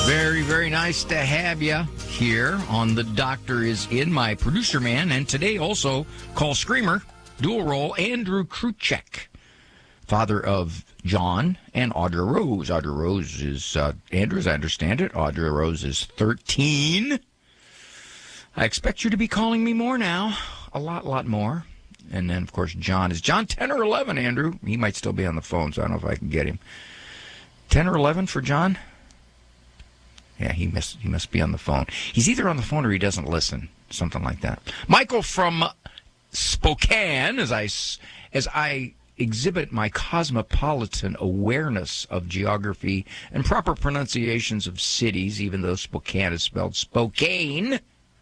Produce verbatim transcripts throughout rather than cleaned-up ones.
Very, very nice to have you here on The Doctor Is In, my producer man. And today also, call Screamer, dual role, Andrew Kruchek, father of John and Audra Rose. Audra Rose is, uh, Andrew, as I understand it, Audra Rose is thirteen. I expect you to be calling me more now, a lot, lot more. And then, of course, John. Is John ten or eleven, Andrew? He might still be on the phone, so I don't know if I can get him. ten or eleven for John? Yeah, he must, he must be on the phone. He's either on the phone or he doesn't listen, something like that. Michael from Spokane, as I, as I exhibit my cosmopolitan awareness of geography and proper pronunciations of cities, even though Spokane is spelled Spokane.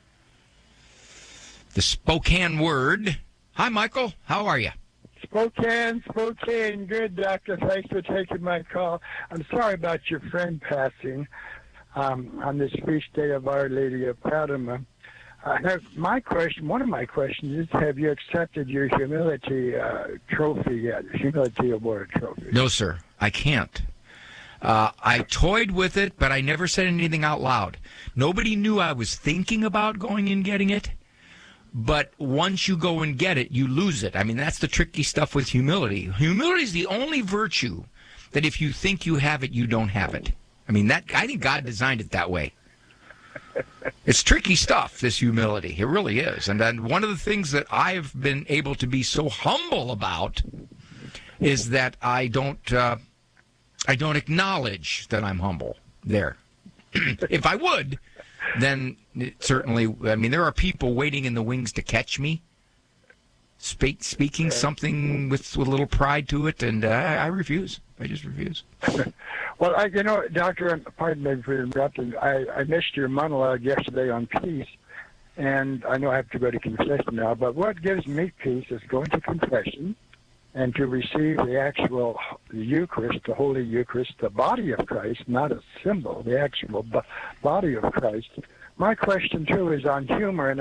The Spokane word. Hi, Michael. How are you? Spokane, Spokane. Good, Doctor. Thanks for taking my call. I'm sorry about your friend passing um, on this feast day of Our Lady of Fatima. I have my question. One of my questions is: have you accepted your humility uh, trophy yet? Humility award trophy? No, sir. I can't. Uh, I toyed with it, but I never said anything out loud. Nobody knew I was thinking about going and getting it. But once you go and get it, you lose it. I mean, that's the tricky stuff with humility. Humility is the only virtue that if you think you have it, you don't have it. I mean, that I think God designed it that way. It's tricky stuff, this humility. It really is. And then one of the things that I've been able to be so humble about is that I don't, uh, I don't acknowledge that I'm humble there. If I would, then it certainly, I mean, there are people waiting in the wings to catch me, speak, speaking something with, with a little pride to it, and uh, I, I refuse. I just refuse. Well, I, you know, Doctor, pardon me for interrupting. I, I missed your monologue yesterday on peace, and I know I have to go to confession now, but what gives me peace is going to confession and to receive the actual Eucharist, the Holy Eucharist, the body of Christ, not a symbol, the actual bo- body of Christ. My question, too, is on humor, and